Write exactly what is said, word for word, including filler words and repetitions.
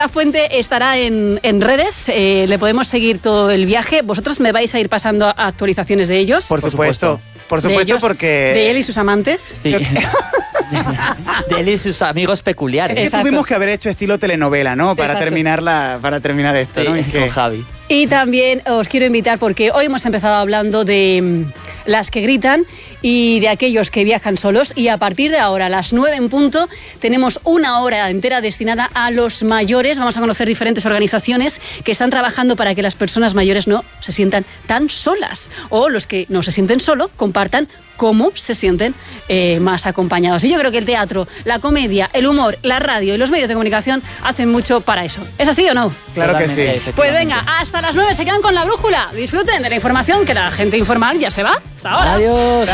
La Fuente estará en, en redes, eh, le podemos seguir todo el viaje. Vosotros me vais a ir pasando actualizaciones de ellos. Por supuesto, por supuesto, de ellos, porque... De él y sus amantes. Sí. De él y sus amigos peculiares. Es que Exacto. tuvimos que haber hecho estilo telenovela, ¿no? Para Exacto. terminar la, para terminar esto, Sí, ¿no? Es que- con Javi. Y también os quiero invitar porque hoy hemos empezado hablando de mm, las que gritan y de aquellos que viajan solos, y a partir de ahora, a las nueve en punto, tenemos una hora entera destinada a los mayores. Vamos a conocer diferentes organizaciones que están trabajando para que las personas mayores no se sientan tan solas, o los que no se sienten solo compartan cómo se sienten eh, más acompañados. Y yo creo que el teatro, la comedia, el humor, la radio y los medios de comunicación hacen mucho para eso. ¿Es así o no? Claro que sí. Totalmente, Pues efectivamente. venga, hasta las nueve se quedan con la brújula. Disfruten de la información, que la gente informal ya se va. Hasta ahora. Adiós.